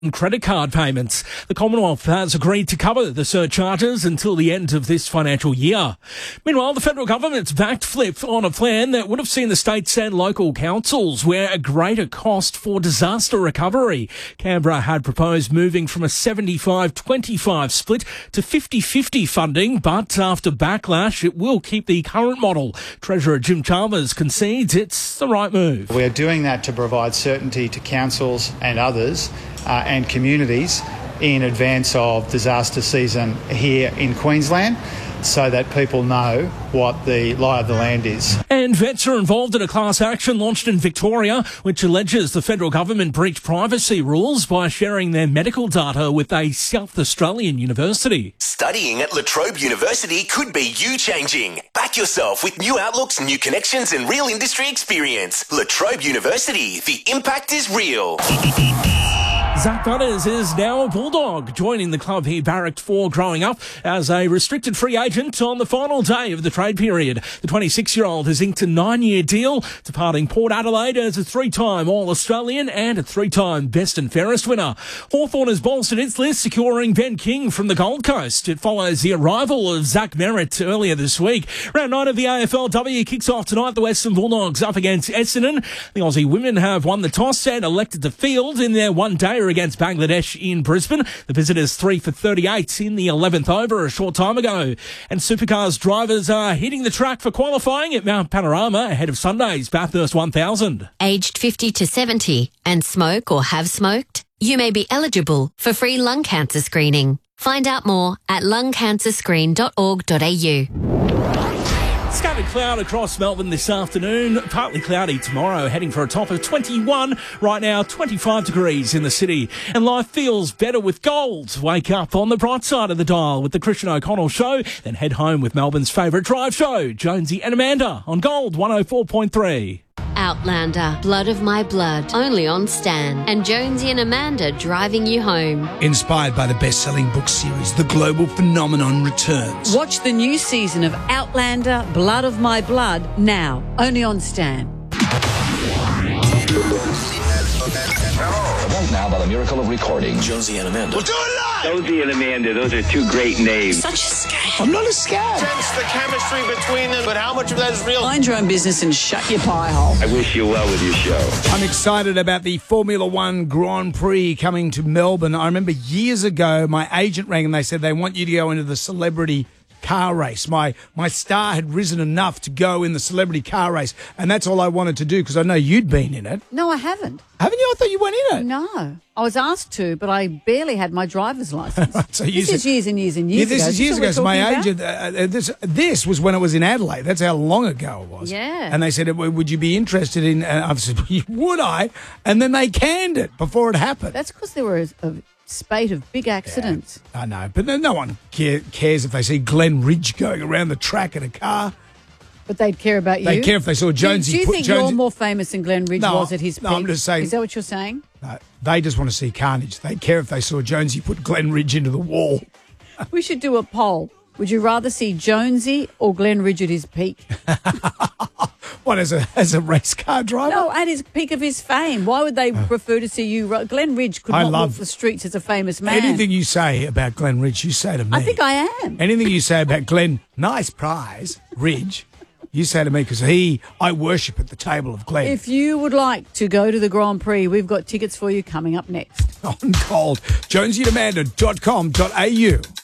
credit card payments. The Commonwealth has agreed to cover the surcharges until the end of this financial year. Meanwhile, the federal government's backed flip on a plan that would have seen the states and local councils wear a greater cost for disaster recovery. Canberra had proposed moving from a 75-25 split to 50-50 funding, but after backlash, it will keep the current model. Treasurer Jim Chalmers concedes it's the right move. We're doing that to provide certainty to councils and others and communities in advance of disaster season here in Queensland, so that people know what the lie of the land is. And vets are involved in a class action launched in Victoria, which alleges the federal government breached privacy rules by sharing their medical data with a South Australian university. Studying at La Trobe University could be you changing. Back yourself with new outlooks, new connections and real industry experience. La Trobe University, the impact is real. Zach Butters is now a Bulldog, joining the club he barracked for growing up as a restricted free agent on the final day of the trade period. The 26-year-old has inked a 9-year deal, departing Port Adelaide as a 3-time All-Australian and a 3-time Best and Fairest winner. Hawthorn has bolstered its list, securing Ben King from the Gold Coast. It follows the arrival of Zach Merritt earlier this week. Round 9 of the AFLW kicks off tonight. The Western Bulldogs up against Essendon. The Aussie women have won the toss and elected to field in their one-dayer against Bangladesh in Brisbane. The visitors 3 for 38 in the 11th over a short time ago. And Supercars drivers are hitting the track for qualifying at Mount Panorama ahead of Sunday's Bathurst 1000. Aged 50 to 70 and smoke or have smoked? You may be eligible for free lung cancer screening. Find out more at lungcancerscreen.org.au. Scattered cloud across Melbourne this afternoon. Partly cloudy tomorrow, heading for a top of 21. Right now, 25 degrees in the city. And life feels better with gold. Wake up on the bright side of the dial with the Christian O'Connell Show. Then head home with Melbourne's favourite drive show, Jonesy and Amanda, on Gold 104.3. Outlander, Blood of My Blood, only on Stan. And Jonesy and Amanda driving you home. Inspired by the best-selling book series, The Global Phenomenon returns. Watch the new season of Outlander, Blood of My Blood, now, only on Stan. Now, by the miracle of recording, Jonesy and Amanda. We'll do it live! Jonesy and Amanda, those are two great names. Such a scam. I'm not a scab. Sense the chemistry between them, but how much of that is real? Mind your own business and shut your pie hole. I wish you well with your show. I'm excited about the Formula One Grand Prix coming to Melbourne. I remember years ago, my agent rang and they said they want you to go into the celebrity car race. My star had risen enough to go in the celebrity car race, and that's all I wanted to do because I know you'd been in it. No, I haven't. Haven't you? I thought you went in it. No. I was asked to, but I barely had my driver's license. So this is years and years and years ago. This is years ago. So my agent, about? this was when it was in Adelaide. That's how long ago it was. Yeah. And they said, would you be interested in, and I said, would I? And then they canned it before it happened. That's because there were a spate of big accidents. Yeah, I know, but no one cares if they see Glenn Ridge going around the track in a car. But they'd care about you? They'd care if they saw Jonesy. Do you think you're more famous than Glenn Ridge was at his peak? No, I'm just saying. Is that what you're saying? No, they just want to see carnage. They'd care if they saw Jonesy put Glenn Ridge into the wall. We should do a poll. Would you rather see Jonesy or Glenn Ridge at his peak? What, as a race car driver? No, at his peak of his fame. Why would they prefer to see you? Glenn Ridge could not walk the streets as a famous man. Anything you say about Glenn Ridge, you say to me. I think I am. Anything you say about Glenn, nice prize, Ridge, you say to me because I worship at the table of Glenn. If you would like to go to the Grand Prix, we've got tickets for you coming up next. On Gold, jonesyandamanda.com.au.